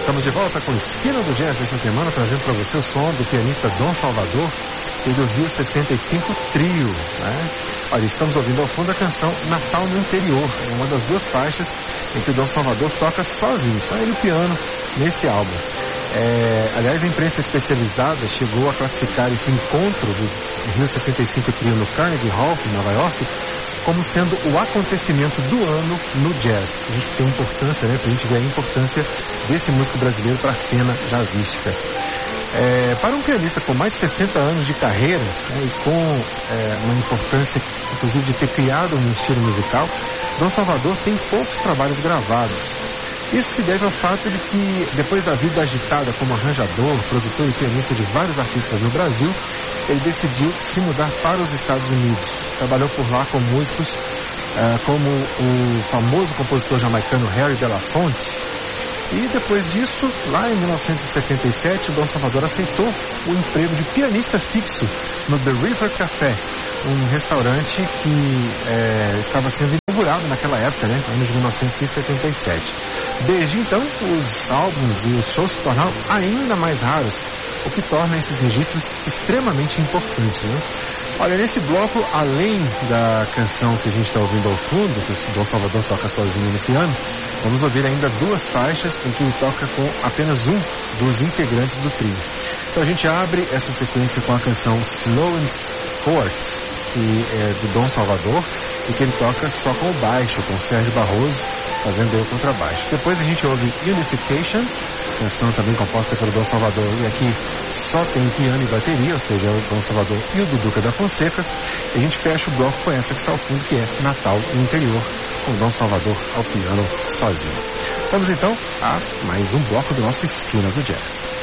Estamos de volta com Esquina do Jazz essa semana, trazendo para você o som do pianista Dom Salvador e do Rio 65 Trio, né? Olha, estamos ouvindo ao fundo a canção Natal no Interior, uma das duas faixas em que o Dom Salvador toca sozinho, só ele e o piano nesse álbum. Aliás, a imprensa especializada chegou a classificar esse encontro do Rio 65 Trio no Carnegie Hall, em Nova York, como sendo o acontecimento do ano no jazz. A gente tem importância, né, pra gente ver a importância desse músico brasileiro para a cena jazzística. Para um pianista com mais de 60 anos de carreira, né, e com uma importância, inclusive, de ter criado um estilo musical, Dom Salvador tem poucos trabalhos gravados. Isso se deve ao fato de que, depois da vida agitada como arranjador, produtor e pianista de vários artistas no Brasil, ele decidiu se mudar para os Estados Unidos. Trabalhou por lá com músicos como o famoso compositor jamaicano Harry Belafonte. E depois disso, lá em 1977, Dom Salvador aceitou o emprego de pianista fixo no The River Café, um restaurante que estava sendo inaugurado naquela época, né, ano de 1977. Desde então, os álbuns e os shows se tornaram ainda mais raros, o que torna esses registros extremamente importantes, né? Olha, nesse bloco, além da canção que a gente está ouvindo ao fundo, que o Dom Salvador toca sozinho no piano, vamos ouvir ainda duas faixas em que ele toca com apenas um dos integrantes do trio. Então a gente abre essa sequência com a canção Slow and Sport, que é do Dom Salvador, e que ele toca só com o baixo, com o Sérgio Barroso, fazendo o contrabaixo. Depois a gente ouve Unification, canção também composta pelo Dom Salvador, e aqui só tem piano e bateria, ou seja, o Dom Salvador e o Duduca da Fonseca. E a gente fecha o bloco com essa que está ao fundo, que é Natal no Interior, com o Dom Salvador ao piano sozinho. Vamos então a mais um bloco do nosso Esquina do Jazz.